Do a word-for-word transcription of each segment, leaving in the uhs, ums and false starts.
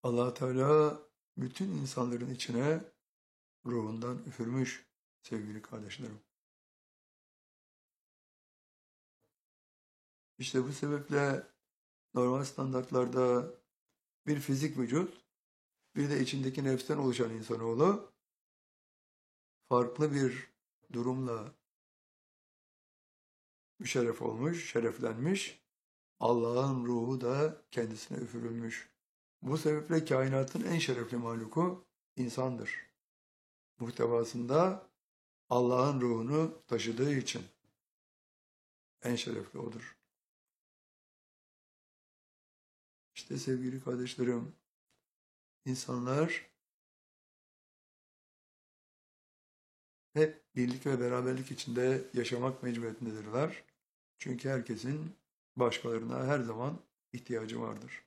Allah Teala bütün insanların içine ruhundan üfürmüş sevgili kardeşlerim. İşte bu sebeple normal standartlarda bir fizik vücut, bir de içindeki nefsten oluşan insanoğlu farklı bir durumla müşerref olmuş, şereflenmiş. Allah'ın ruhu da kendisine üfürülmüş. Bu sebeple kainatın en şerefli mahluku insandır. Muhtevasında Allah'ın ruhunu taşıdığı için en şerefli odur. İşte sevgili kardeşlerim, insanlar hep birlik ve beraberlik içinde yaşamak mecburiyetindedirler. Çünkü herkesin başkalarına her zaman ihtiyacı vardır.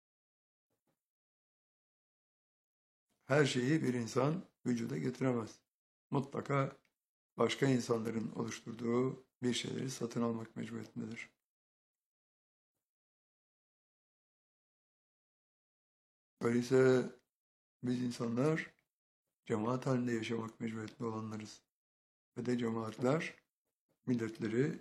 Her şeyi bir insan vücuda getiremez. Mutlaka başka insanların oluşturduğu bir şeyleri satın almak mecburiyetindedir. Öyleyse biz insanlar cemaat halinde yaşamak mecburiyetinde olanlarız. Ve de cemaatler milletleri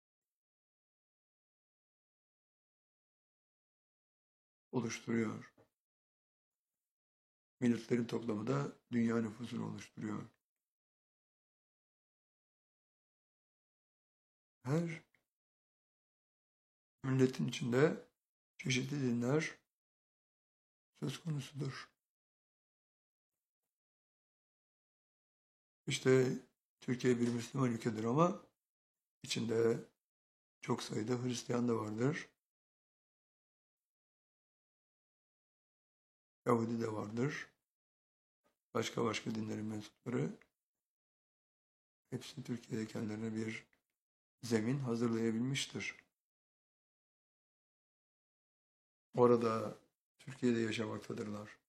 oluşturuyor. Milletlerin toplamı da dünya nüfusunu oluşturuyor. Her milletin içinde çeşitli dinler söz konusudur. İşte Türkiye bir Müslüman ülkedir ama içinde çok sayıda Hristiyan da vardır. Yahudi de vardır. Başka başka dinlerin mensupları. Hepsi Türkiye'de kendilerine bir zemin hazırlayabilmiştir. Orada Türkiye'de yaşamaktadırlar.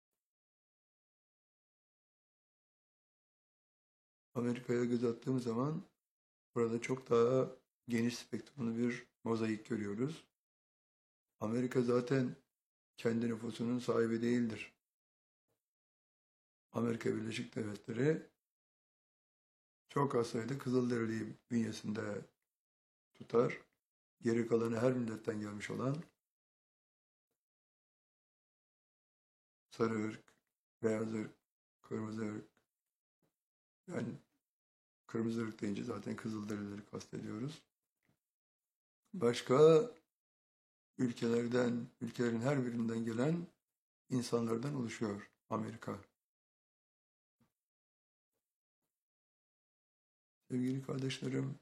Amerika'ya göz attığımız zaman burada çok daha geniş spektrumlu bir mozaik görüyoruz. Amerika zaten kendi nüfusunun sahibi değildir. Amerika Birleşik Devletleri çok az sayıda Kızılderili'yi bünyesinde tutar. Geri kalanı her milletten gelmiş olan sarı ırk, beyaz ırk, kırmızı ırk. Yani kırmızı ırk deyince zaten Kızılderilileri kastediyoruz. Başka ülkelerden, ülkelerin her birinden gelen insanlardan oluşuyor Amerika. Sevgili kardeşlerim,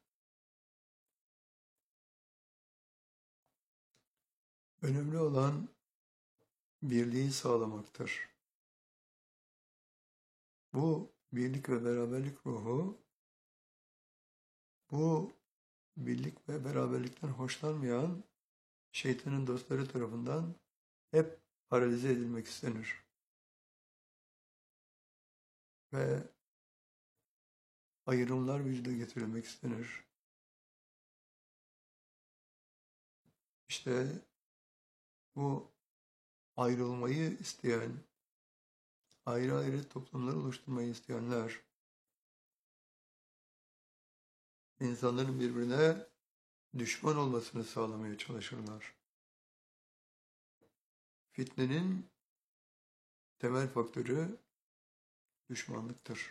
önemli olan birliği sağlamaktır. Bu birlik ve beraberlik ruhu, bu birlik ve beraberlikten hoşlanmayan şeytanın dostları tarafından hep paralize edilmek istenir. Ve ayrımlar vücuda getirilmek istenir. İşte bu ayrılmayı isteyen, ayrı ayrı toplumlar oluşturmayı isteyenler, insanların birbirine düşman olmasını sağlamaya çalışırlar. Fitnenin temel faktörü düşmanlıktır.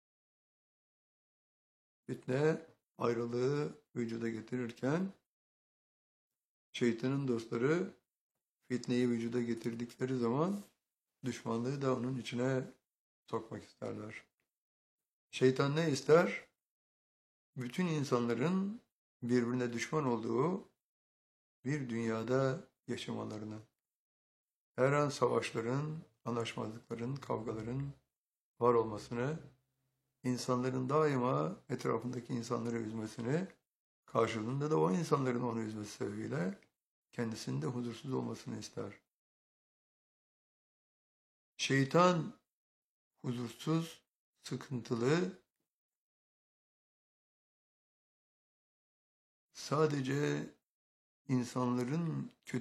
Fitne ayrılığı vücuda getirirken şeytanın dostları fitneyi vücuda getirdikleri zaman düşmanlığı da onun içine sokmak isterler. Şeytan ne ister? Bütün insanların birbirine düşman olduğu bir dünyada yaşamalarını. Her an savaşların, anlaşmazlıkların, kavgaların var olmasını, insanların daima etrafındaki insanları üzmesini, karşılığında da o insanların onu üzmesi sebebiyle kendisinin de huzursuz olmasını ister. Şeytan huzursuz, sıkıntılı, sadece insanların kötü